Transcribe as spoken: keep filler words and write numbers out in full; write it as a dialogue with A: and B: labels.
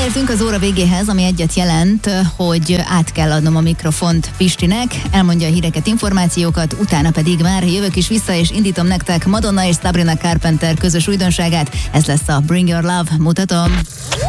A: Elértünk az óra végéhez, ami egyet jelent, hogy át kell adnom a mikrofont Pistinek, elmondja a híreket, információkat, utána pedig már jövök is vissza, és indítom nektek Madonna és Sabrina Carpenter közös újdonságát. Ez lesz a Bring Your Love, mutatom.